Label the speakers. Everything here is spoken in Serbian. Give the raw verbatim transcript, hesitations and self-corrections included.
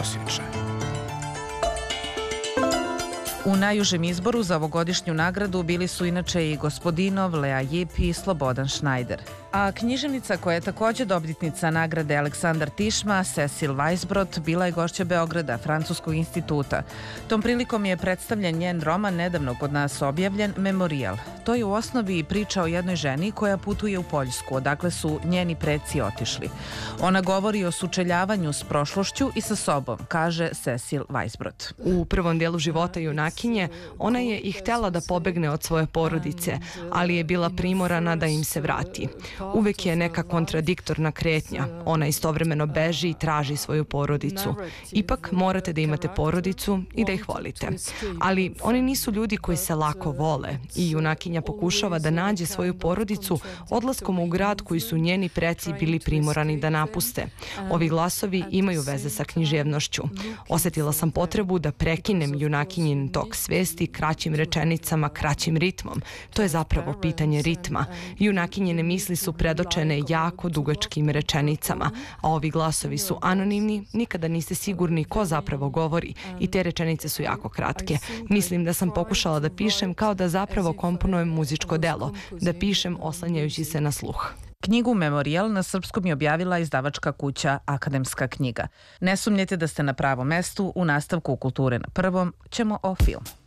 Speaker 1: Kosivča.
Speaker 2: U najužem izboru za ovogodišnju nagradu bili su inače i Gospodinov, Lea Jip i Slobodan Šnajder. A književnica koja je takođe dobitnica nagrade Aleksandar Tišma, Cecil Weisbrot, bila je gošća Beograda, Francuskog instituta. Tom prilikom je predstavljen njen roman, nedavno kod nas objavljen, Memorijal. To je u osnovi priča o jednoj ženi koja putuje u Poljsku, odakle su njeni preci otišli. Ona govori o sučeljavanju s prošlošću i sa sobom, kaže Cecil Weisbrot.
Speaker 3: U prvom dijelu života junakinje ona je i htela da pobegne od svoje porodice, ali je bila primorana da im se vrati. Uvek je neka kontradiktorna kretnja. Ona istovremeno beži i traži svoju porodicu. Ipak morate da imate porodicu i da ih volite. Ali oni nisu ljudi koji se lako vole i junakinja pokušava da nađe svoju porodicu odlaskom u grad koji su njeni preci bili primorani da napuste. Ovi glasovi imaju veze sa književnošću. Osetila sam potrebu da prekinem junakinjin tok svesti kraćim rečenicama, kraćim ritmom. To je zapravo pitanje ritma. Junakinjine misli su predočene jako dugačkim rečenicama, a ovi glasovi su anonimni, nikada niste sigurni ko zapravo govori i te rečenice su jako kratke. Mislim da sam pokušala da pišem kao da zapravo komponujem muzičko delo, da pišem oslanjajući se na sluh.
Speaker 2: Knjigu Memorijal na srpskom je objavila izdavačka kuća Akademska knjiga. Ne sumnjete da ste na pravom mestu, u nastavku Kulture na prvom ćemo o filmu.